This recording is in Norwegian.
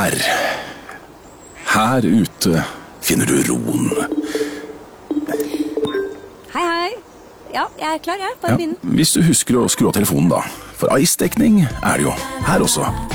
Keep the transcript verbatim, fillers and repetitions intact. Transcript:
Her. Her ute finner du roen. Hei, hei. Ja, jeg er klar, jeg. Bare Ja, begynn. hvis du husker å skru av telefonen da. For ice-dekning er det jo her også.